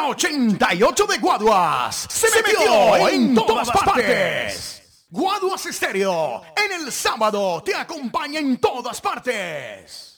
88 de Guaduas se metió en todas partes. Guaduas Estéreo en el sábado te acompaña en todas partes.